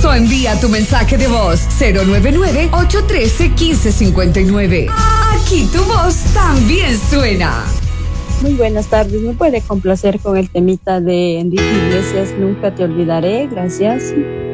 o envía tu mensaje de voz 099-813-1559. Aquí tu voz también suena. Muy buenas tardes. ¿Me puede complacer con el temita de Enrique Iglesias? Nunca te olvidaré. Gracias.